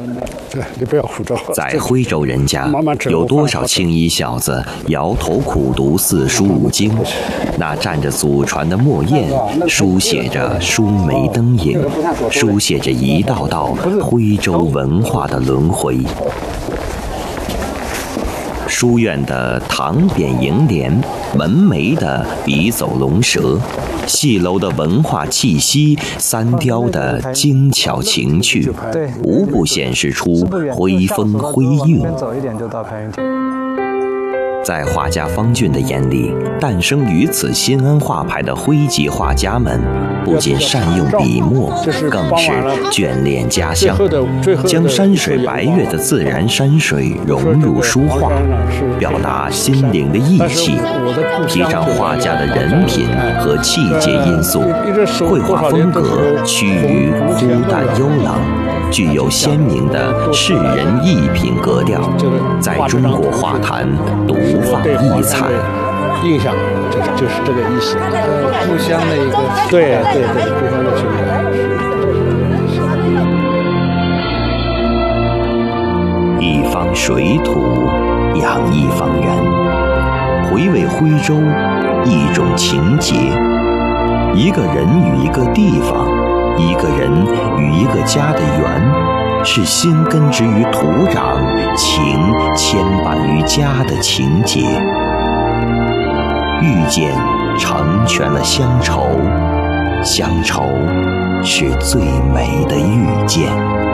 对，你不要胡诌。 在徽州人家，有多少青衣小子摇头苦读四书五经，那蘸着祖传的墨砚，书写着书眉灯影，书写着一道道徽州文化的轮回。书院的堂匾楹联，门楣的笔走龙蛇，戏楼的文化气息，三雕的精巧情趣，无不显示出徽风徽韵。在画家方俊的眼里，诞生于此新安画派的徽籍画家们，不仅善用笔墨，更是眷恋家乡，将山水白月的自然山水融入书画，表达心灵的意气，提倡画家的人品和气节因素。绘画风格趋于枯淡幽朗，具有鲜明的世人艺品格调，在中国画坛独放异彩。 印象就是这个意思。故乡的一个对，故乡的情感。 一方水土养一方人，回味徽州一种情结。一个人与一个地方，一个人与一个家的缘，是心根植于土壤，情牵绊于家的情结。遇见成全了乡愁，乡愁是最美的遇见。